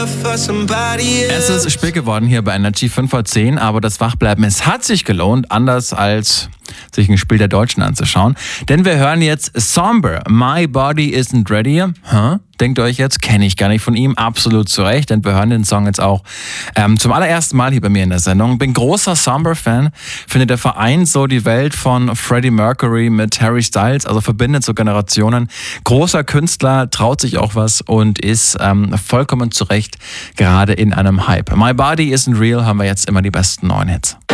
Es ist spät geworden hier bei Energy 5 vor 10, aber das Wachbleiben, es hat sich gelohnt, anders als sich ein Spiel der Deutschen anzuschauen. Denn wir hören jetzt Somber, My Body Isn't Ready. Denkt ihr euch jetzt, kenne ich gar nicht von ihm, absolut zu Recht, denn wir hören den Song jetzt auch zum allerersten Mal hier bei mir in der Sendung. Bin großer Somber-Fan, finde der vereint so die Welt von Freddie Mercury mit Harry Styles, also verbindet so Generationen. Großer Künstler, traut sich auch was und ist vollkommen zu Recht gerade in einem Hype. My Body Isn't Real haben wir jetzt immer die besten neuen Hits.